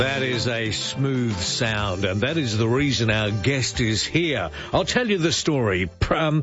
That is a smooth sound, and that is the reason our guest is here. I'll tell you the story.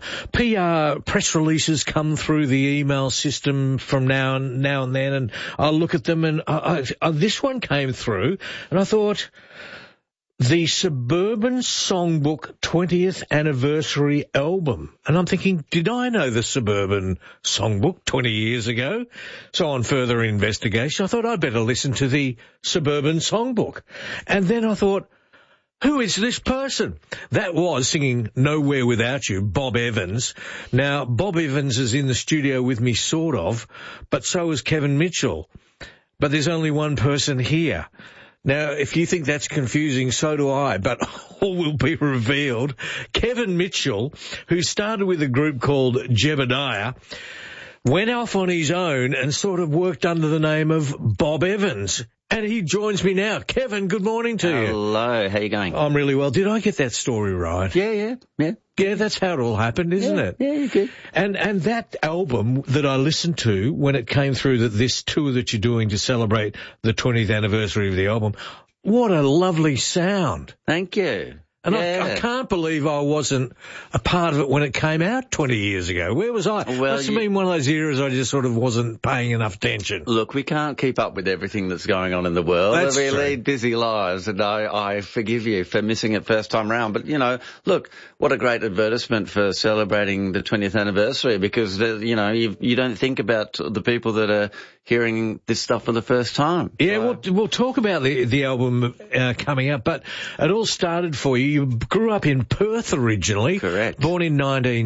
PR press releases come through the email system from now and then, and I'll look at them, and this one came through, and I thought, the Suburban Songbook 20th Anniversary Album. And I'm thinking, did I know the Suburban Songbook 20 years ago? So on further investigation, I thought I'd better listen to the Suburban Songbook. And then I thought, who is this person? That was singing Nowhere Without You, Bob Evans. Now, Bob Evans is in the studio with me, sort of, but so is Kevin Mitchell. But there's only one person here. Now, if you think that's confusing, so do I, but all will be revealed. Kevin Mitchell, who started with a group called Jebediah, went off on his own and sort of worked under the name of Bob Evans. And he joins me now. Kevin, good morning to you. Hello, how you going? I'm really well. Did I get that story right? Yeah. Yeah, that's how it all happened, isn't it? Yeah, you're good. And that album that I listened to when it came through, that this tour that you're doing to celebrate the 20th anniversary of the album, what a lovely sound. Thank you. And I can't believe I wasn't a part of it when it came out 20 years ago. Where was I? Well, Must have been one of those eras I just sort of wasn't paying enough attention. Look, we can't keep up with everything that's going on in the world. That's we true. lead busy lives, and I forgive you for missing it first time round. But, look, what a great advertisement for celebrating the 20th anniversary, because, you don't think about the people that are hearing this stuff for the first time. Yeah, we'll talk about the album coming up, but it all started for you. You grew up in Perth originally. Correct. Born in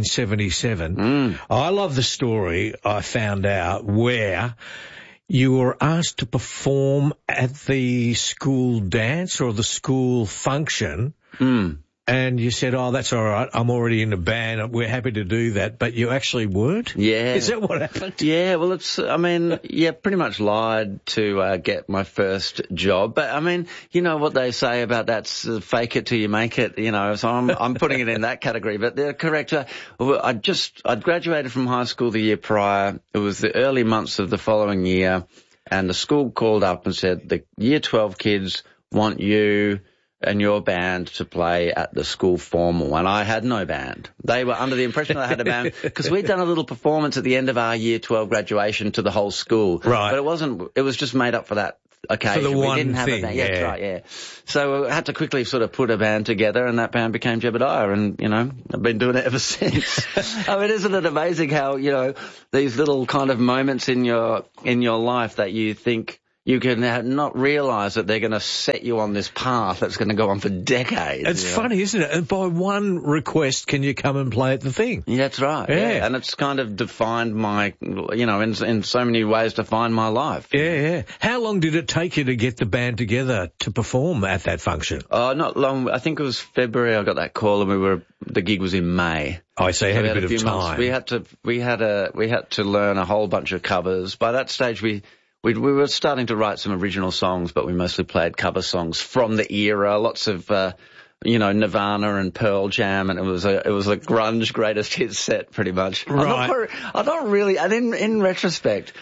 1977. I love the story I found out where you were asked to perform at the school dance or the school function. And you said, oh, that's all right, I'm already in a band, we're happy to do that, but you actually weren't? Yeah. Is that what happened? Yeah, well, pretty much lied to get my first job. But, you know what they say about that's fake it till you make it, so I'm putting it in that category. But they're correct. I'd graduated from high school the year prior. It was the early months of the following year, and the school called up and said, the year 12 kids want you and your band to play at the school formal, and I had no band. They were under the impression I had a band because we'd done a little performance at the end of our year 12 graduation to the whole school. Right. But it was just made up for that occasion. For the one we didn't have thing, a band. yeah. That's right, yeah. So I had to quickly sort of put a band together, and that band became Jebediah, and, I've been doing it ever since. Isn't it amazing how, these little kind of moments in your life that you think you can not realise that they're going to set you on this path that's going to go on for decades. It's funny, isn't it? And by one request, can you come and play at the thing? Yeah, that's right. Yeah. And it's kind of defined my, in so many ways defined my life. Yeah. How long did it take you to get the band together to perform at that function? Not long. I think it was February I got that call, and the gig was in May. I see, you had a bit of time. Months. We had to learn a whole bunch of covers. By that stage, we were starting to write some original songs, but we mostly played cover songs from the era, lots of, Nirvana and Pearl Jam, and it was a grunge greatest hits set, pretty much. Right. I don't really, and in retrospect,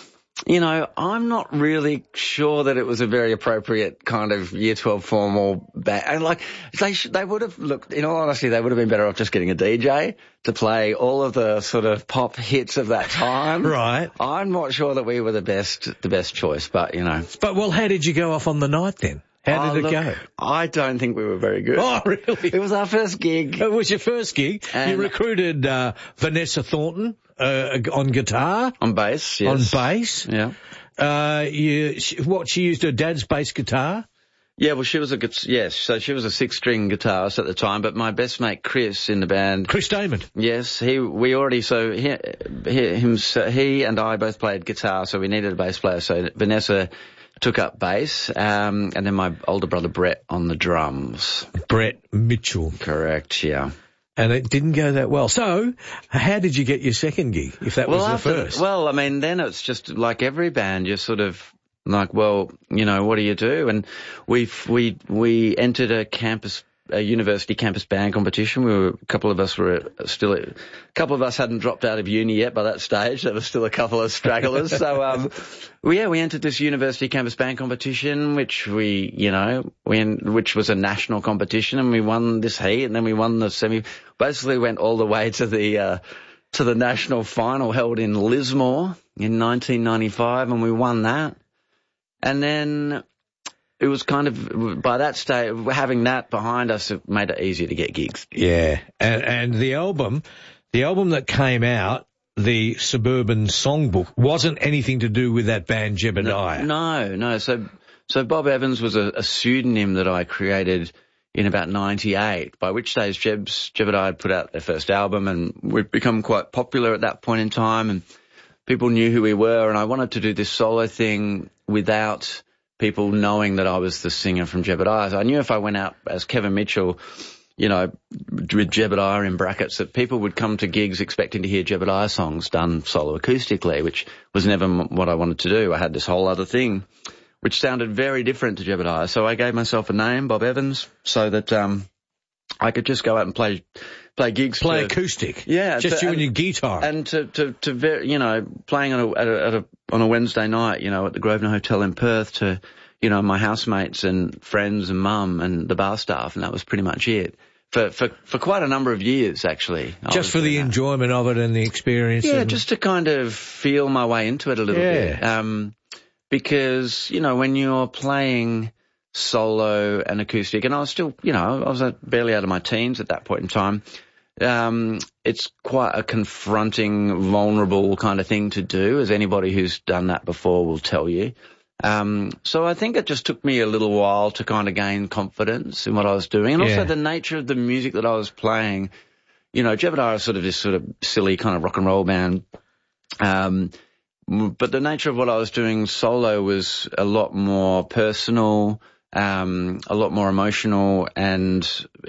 I'm not really sure that it was a very appropriate kind of year 12 formal band. And they would have looked, in all honesty, they would have been better off just getting a DJ to play all of the sort of pop hits of that time. Right. I'm not sure that we were the best choice, but But, well, how did you go off on the night then? How did it go? I don't think we were very good. Oh, really? It was our first gig. It was your first gig. And you recruited Vanessa Thornton on guitar. On bass, yes. On bass. Yeah. She used her dad's bass guitar? Yeah, well, she was so she was a 6-string guitarist at the time, but my best mate Chris in the band. Chris Damon. Yes, he and I both played guitar, so we needed a bass player, so Vanessa took up bass, and then my older brother Brett on the drums. Brett Mitchell. Correct, yeah. And it didn't go that well. So, how did you get your second gig, if that was the first? Well, then it's just like every band, you're sort of like, well, what do you do? And we entered a campus a university campus band competition. A couple of us hadn't dropped out of uni yet by that stage. There were still a couple of stragglers. So, we entered this university campus band competition, which which was a national competition, and we won this heat, and then we won the semi. Basically, went all the way to the national final held in Lismore in 1995, and we won that. And then it was kind of, by that stage, having that behind us, it made it easier to get gigs. Yeah, and the album that came out, the Suburban Songbook, wasn't anything to do with that band Jebediah. No. So Bob Evans was a pseudonym that I created in about 98, by which stage Jebediah had put out their first album, and we'd become quite popular at that point in time, and people knew who we were, and I wanted to do this solo thing without people knowing that I was the singer from Jebediah. So I knew if I went out as Kevin Mitchell, with Jebediah in brackets, that people would come to gigs expecting to hear Jebediah songs done solo acoustically, which was never what I wanted to do. I had this whole other thing, which sounded very different to Jebediah. So I gave myself a name, Bob Evans, so that I could just go out and play gigs. Play acoustic. Yeah. Just you and your guitar. And playing on a Wednesday night, at the Grosvenor Hotel in Perth to, my housemates and friends and mum and the bar staff, and that was pretty much it. For quite a number of years, actually. Just for the enjoyment of it and the experience. Yeah, just to kind of feel my way into it a little bit. Because, when you're playing solo and acoustic, and I was still, I was barely out of my teens at that point in time, it's quite a confronting, vulnerable kind of thing to do, as anybody who's done that before will tell you. So I think it just took me a little while to kind of gain confidence in what I was doing, and also the nature of the music that I was playing. Jebediah is sort of this sort of silly kind of rock and roll band. But the nature of what I was doing solo was a lot more personal, a lot more emotional, and,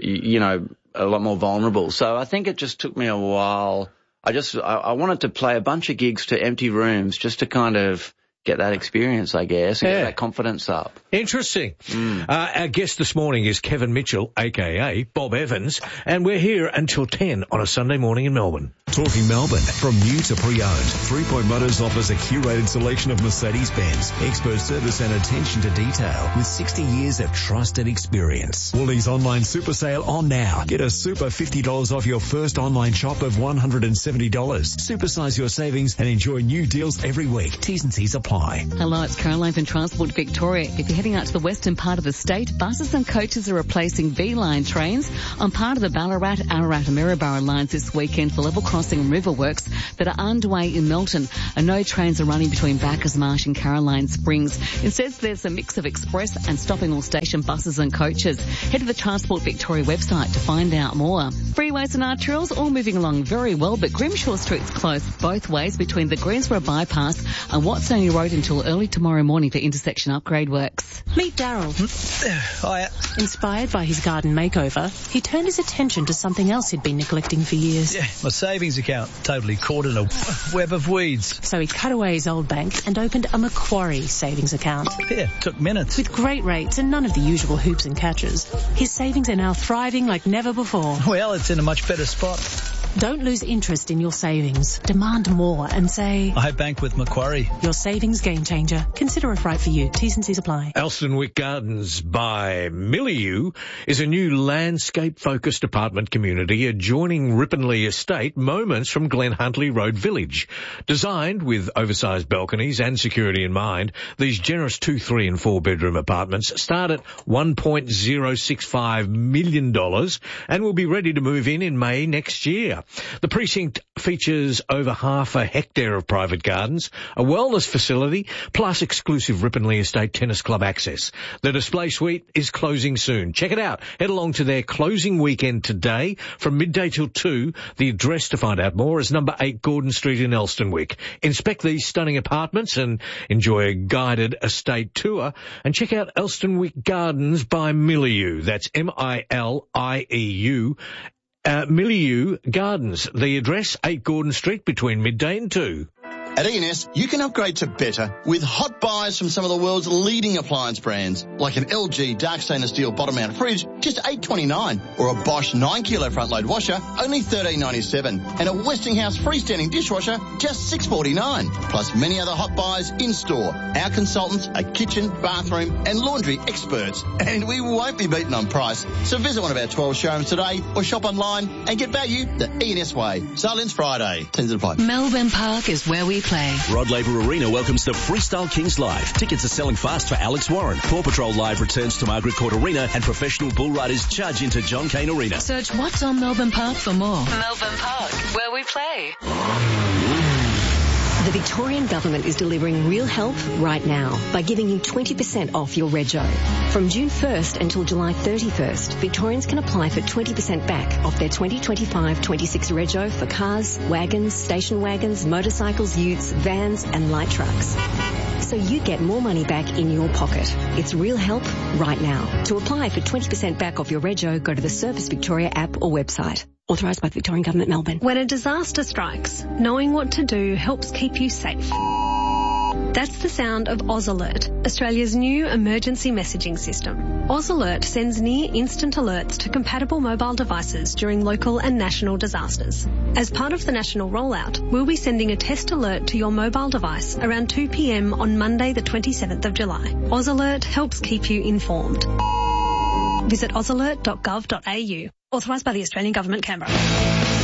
a lot more vulnerable. So I think it just took me a while. I wanted to play a bunch of gigs to empty rooms just to kind of get that experience, I guess, and get that confidence up. Interesting. Our guest this morning is Kevin Mitchell, a.k.a. Bob Evans, and we're here until 10 on a Sunday morning in Melbourne. Talking Melbourne, from new to pre-owned, 3 Point Motors offers a curated selection of Mercedes-Benz, expert service and attention to detail with 60 years of trust and experience. Woolies online super sale on now. Get a super $50 off your first online shop of $170. Supersize your savings and enjoy new deals every week. T's and C's apply. Hello, it's Caroline from Transport Victoria. If you're heading out to the western part of the state, buses and coaches are replacing V-Line trains on part of the Ballarat, Ararat and Maryborough lines this weekend for level crossing and river works that are underway in Melton. And no trains are running between Bacchus Marsh and Caroline Springs. Instead, there's a mix of express and stopping all station buses and coaches. Head to the Transport Victoria website to find out more. Freeways and arterials all moving along very well, but Grimshaw Street's closed both ways between the Greensborough bypass and Watsongy Road until early tomorrow morning for intersection upgrade works. Meet Daryl. Hiya. Inspired by his garden makeover, he turned his attention to something else he'd been neglecting for years. Yeah, my savings account totally caught in a web of weeds. So he cut away his old bank and opened a Macquarie savings account. Yeah, took minutes. With great rates and none of the usual hoops and catches, his savings are now thriving like never before. Well, it's in a much better spot. Don't lose interest in your savings. Demand more and say, I bank with Macquarie. Your savings game changer. Consider it right for you. T's and C's apply. Elstonwick Gardens by Milieu is a new landscape-focused apartment community adjoining Ripponlea Estate, moments from Glen Huntly Road Village. Designed with oversized balconies and security in mind, these generous 2, 3 and 4 bedroom apartments start at $1.065 million and will be ready to move in May next year. The precinct features over half a hectare of private gardens, a wellness facility, plus exclusive Ripponlea Estate Tennis Club access. The display suite is closing soon. Check it out. Head along to their closing weekend today from midday till 2. The address to find out more is number 8 Gordon Street in Elstonwick. Inspect these stunning apartments and enjoy a guided estate tour. And check out Elstonwick Gardens by Milieu. That's Milieu. Milieu Gardens. The address, 8 Gordon Street, between midday and 2. At E&S, you can upgrade to better with hot buys from some of the world's leading appliance brands, like an LG dark stainless steel bottom mount fridge, just $8.29, or a Bosch 9 kilo front load washer, only $13.97, and a Westinghouse freestanding dishwasher, just $6.49. Plus many other hot buys in store. Our consultants are kitchen, bathroom, and laundry experts, and we won't be beaten on price. So visit one of our 12 showrooms today, or shop online and get value the E&S way. Silence Friday. Tends to apply. Melbourne Park is where we play. Rod Laver Arena welcomes the Freestyle Kings Live. Tickets are selling fast for Alex Warren. Paw Patrol Live returns to Margaret Court Arena, and professional bull riders charge into John Cain Arena. Search What's on Melbourne Park for more. Melbourne Park, where we play. The Victorian Government is delivering real help right now by giving you 20% off your rego. From June 1st until July 31st, Victorians can apply for 20% back off their 2025-26 rego for cars, wagons, station wagons, motorcycles, utes, vans and light trucks. So you get more money back in your pocket. It's real help right now. To apply for 20% back off your rego, go to the Service Victoria app or website. Authorised by the Victorian Government, Melbourne. When a disaster strikes, knowing what to do helps keep you safe. That's the sound of Oz Alert, Australia's new emergency messaging system. Oz Alert sends near-instant alerts to compatible mobile devices during local and national disasters. As part of the national rollout, we'll be sending a test alert to your mobile device around 2 p.m. on Monday the 27th of July. Oz Alert helps keep you informed. Visit ozalert.gov.au. Authorised by the Australian Government, Canberra.